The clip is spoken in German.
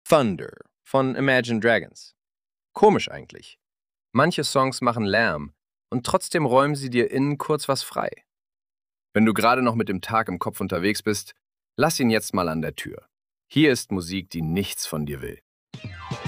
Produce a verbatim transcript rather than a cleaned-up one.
Thunder von Imagine Dragons. Komisch eigentlich. Manche Songs machen Lärm und trotzdem räumen sie dir innen kurz was frei. Wenn du gerade noch mit dem Tag im Kopf unterwegs bist, lass ihn jetzt mal an der Tür. Hier ist Musik, die nichts von dir will.